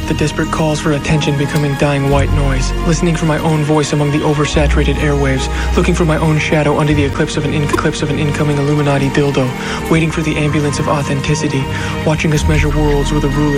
The desperate calls for attention becoming dying white noise. Listening for my own voice among the oversaturated airwaves. Looking for my own shadow under the eclipse of an incoming Illuminati dildo. Waiting for the ambulance of authenticity. Watching us measure worlds with a ruler.